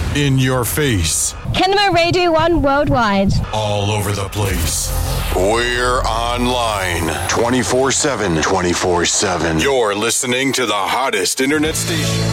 In your face. Kinema Radio 1 worldwide. All over the place. We're online 24/7. 24/7. You're listening to the hottest internet station.